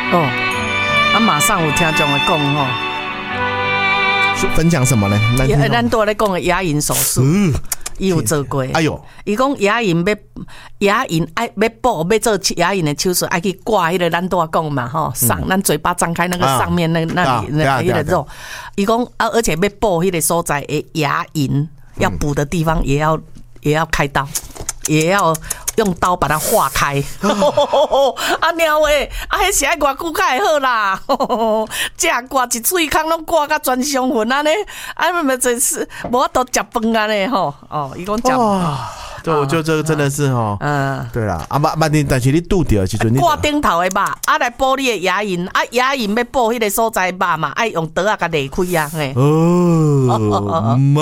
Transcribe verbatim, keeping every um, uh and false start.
哦，啊，马上有听众来讲吼， 分享什么呢？ 咱咱都在讲的牙龈手术， 嗯， 伊有做过。 哎呦， 伊讲牙龈要牙龈爱要补要做牙龈的手术，爱去挂迄个咱都讲嘛吼，上咱嘴巴张开那个上面那那里那迄个肉，伊讲啊，而且要补迄个所在的牙龈要补的地方也要也要开刀，也要。用刀把它划开，啊鸟诶，啊迄是爱偌久才会好啦，这挂一喙空拢挂甲全伤痕安尼，啊咪真是无法度食饭安尼吼，哦，伊讲食。 哇，对，我觉得这个真的是吼，嗯，对啦，啊慢慢点，但是你拄着时阵， 挂顶头的肉，啊来补你的牙龈，啊牙龈要补迄个所在肉嘛，爱用刀啊甲裂开啊，嘿。 哦。